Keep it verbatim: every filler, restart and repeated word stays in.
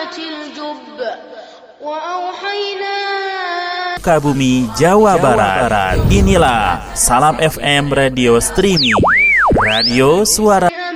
Sukabumi, Jawa Barat. Inilah Salam F M Radio Streaming, radio suara